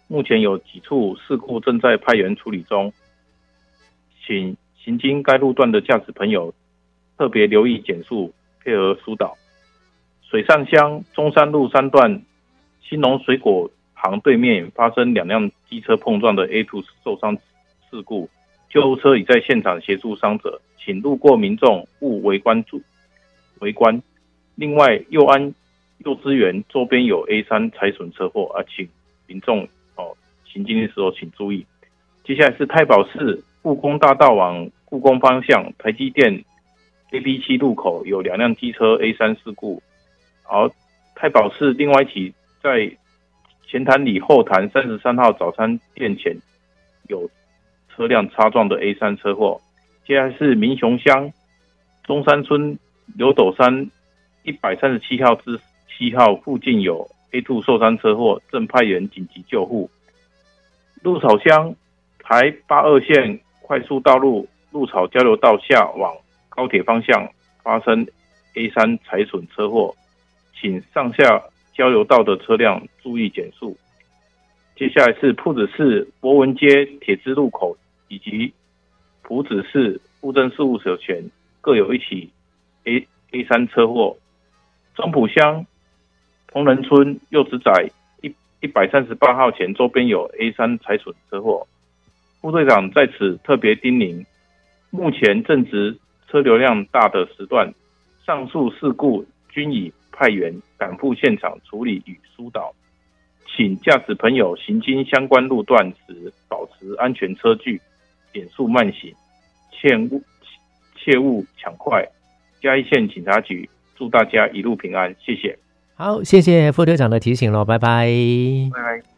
目前有几处事故正在派员处理中，请行经该路段的驾驶朋友特别留意减速，配合疏导。水上乡中山路3段兴隆水果行对面发生2辆机车碰撞的 A2 受伤事故，救护车已在现场协助伤者，请路过民众勿围观。另外，幼安幼稚园周边有 A3 财损车祸，请民众行经的时候请注意。接下来是太保市故宫大道往故宫方向台积电 AB7 路口有2辆机车 A3 事故。好，太保市另外一起在前潭里后潭33号早餐店前有车辆擦撞的 A3 车祸。接下来是民雄乡中山村刘斗山137号至7号附近有 A2 受伤车祸，正派员紧急救护。鹿草乡台82线快速道路鹿草交流道下往高铁方向发生 A3 财损车祸，请上下交流道的车辆注意减速。接下来是朴子市博文街铁支路口以及朴子市户政事务所前各有一起 A3 车祸。中埔乡同仁村柚子仔138号前周边有 A3 财损车祸。副队长在此特别叮咛，目前正值车流量大的时段，上述事故均已派员赶赴现场处理与疏导，请驾驶朋友行经相关路段时保持安全车距，减速慢行，切勿抢快。嘉义县警察局祝大家一路平安，谢谢。 好，谢谢副队长的提醒咯，拜拜。 拜拜。